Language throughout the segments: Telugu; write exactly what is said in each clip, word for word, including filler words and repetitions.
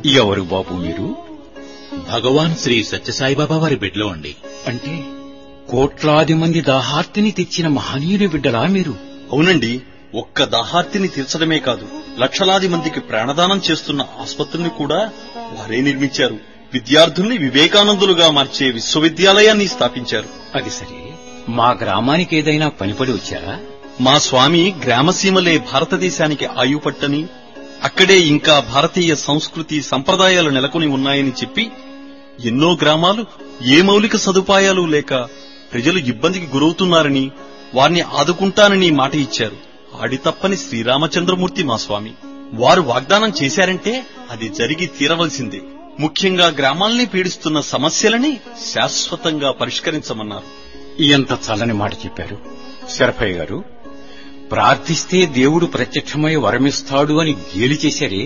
ఎవరు బాబు మీరు? భగవాన్ శ్రీ సత్యసాయిబాబా వారి బిడ్డలో అండి. అంటే కోట్లాది మంది దాహార్తిని తెచ్చిన మహనీయుని బిడ్డలా మీరు? అవునండి. ఒక్క దాహార్తిని తీర్చడమే కాదు, లక్షలాది మందికి ప్రాణదానం చేస్తున్న ఆసుపత్రిని కూడా వారే నిర్మించారు. విద్యార్థుల్ని వివేకానందులుగా మార్చే విశ్వవిద్యాలయాన్ని స్థాపించారు. అది సరే, మా గ్రామానికి ఏదైనా పనిపడి వచ్చారా? మా స్వామి గ్రామసీమలే భారతదేశానికి ఆయుపట్టని, అక్కడే ఇంకా భారతీయ సంస్కృతి సంప్రదాయాలు నెలకొని ఉన్నాయని చెప్పి ఎన్నో గ్రామాలు ఏ మౌలిక సదుపాయాలు లేక ప్రజలు ఇబ్బందికి గురవుతున్నారని, వారిని ఆదుకుంటానని మాట ఇచ్చారు. ఆడి తప్పని శ్రీరామచంద్రమూర్తి మా స్వామి. వారు వాగ్దానం చేశారంటే అది జరిగి తీరవలసిందే. ముఖ్యంగా గ్రామాల్ని పీడిస్తున్న సమస్యలని శాశ్వతంగా పరిష్కరించమన్నారు. ఎంత చల్లని మాట చెప్పారు శరభయ్య గారు. ప్రార్థిస్తే దేవుడు ప్రత్యక్షమై వరమిస్తాడు అని గేలి చేశారే,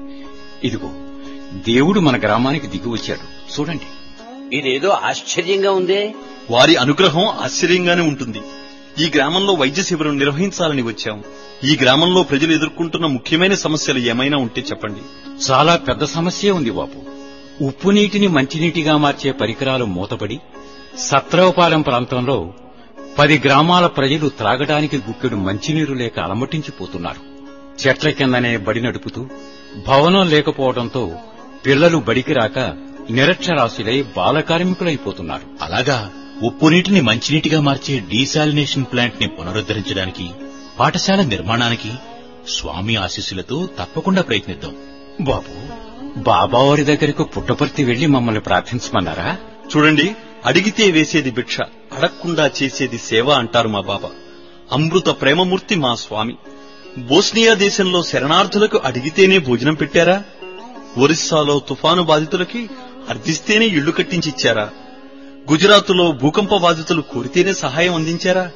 ఇదిగో దేవుడు మన గ్రామానికి దిగి వచ్చాడు చూడండి. ఇదేదో ఆశ్చర్యంగా ఉందే. వారి అనుగ్రహం ఆశ్చర్యంగానే ఉంటుంది. ఈ గ్రామంలో వైద్య శిబిరం నిర్వహించాలని వచ్చాం. ఈ గ్రామంలో ప్రజలు ఎదుర్కొంటున్న ముఖ్యమైన సమస్యలు ఏమైనా ఉంటే చెప్పండి. చాలా పెద్ద సమస్య ఉంది బాబు. ఉప్పు నీటిని మంచినీటిగా మార్చే పరికరాలు మూతపడి సత్రవపాలెం ప్రాంతంలో పది గ్రామాల ప్రజలు త్రాగడానికి గుక్కెడు మంచినీరు లేక అలమటించిపోతున్నారు. చెట్ల కిందనే బడి నడుపుతూ భవనం లేకపోవడంతో పిల్లలు బడికి రాక నిరక్షరాస్యులై బాలకార్మికులైపోతున్నారు. అలాగా ఉప్పు నీటిని మంచినీటిగా మార్చే డీసాలినేషన్ ప్లాంట్ ని పునరుద్ధరించడానికి, పాఠశాల నిర్మాణానికి స్వామి ఆశీస్సులతో తప్పకుండా ప్రయత్నిద్దాం. బాబు, బాబావారి దగ్గరకు పుట్టపర్తి వెళ్లి మమ్మల్ని ప్రార్థించమన్నారా? చూడండి, అడిగితే వేసేది భిక్ష, అడగకుండా చేసేది సేవ అంటారు మా బాబా. అమృత ప్రేమమూర్తి మా స్వామి. బోస్నియా దేశంలో శరణార్థులకు అడిగితేనే భోజనం పెట్టారా? ఒరిస్సాలో తుఫాను బాధితులకి అర్థిస్తేనే ఇళ్లు కట్టించిచ్చారా? గుజరాతులో భూకంప బాధితులు కోరితేనే సహాయం అందించారా?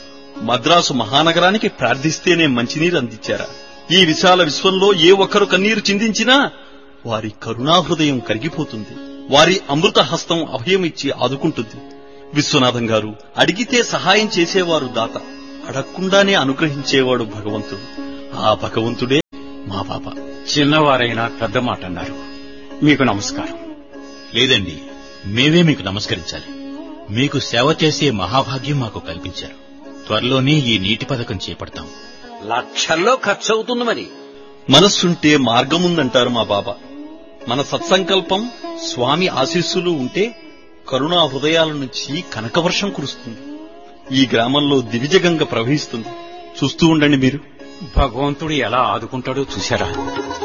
మద్రాసు మహానగరానికి ప్రార్థిస్తేనే మంచినీరు అందించారా? ఈ విశాల విశ్వంలో ఏ ఒక్కరు కన్నీరు చిందించినా వారి కరుణాహృదయం కరిగిపోతుంది. వారి అమృత హస్తం అభయం ఇచ్చి ఆదుకుంటుంది. విశ్వనాథం గారు, అడిగితే సహాయం చేసేవారు దాత, అడగకుండానే అనుగ్రహించేవాడు భగవంతుడు. ఆ భగవంతుడే మా బాబా. చిన్నవారైనా పెద్ద మాట అన్నారు. మీకు నమస్కారం. లేదండి, మేమే మీకు నమస్కరించాలి. మీకు సేవ చేసే మహాభాగ్యం మాకు కల్పించారు. త్వరలోనే ఈ నీటి పథకం చేపడతాం. లక్షల్లో ఖర్చు అవుతుంది. మరి మనస్సుంటే మార్గముందంటారు మా బాబా. మన సత్సంకల్పం, స్వామి ఆశీస్సులు ఉంటే కరుణా హృదయాల నుంచి కనకవర్షం కురుస్తుంది. ఈ గ్రామంలో దివిజగంగ ప్రవహిస్తుంది. చూస్తూ ఉండండి మీరు. భగవంతుడు ఎలా ఆదుకుంటాడో చూశారా?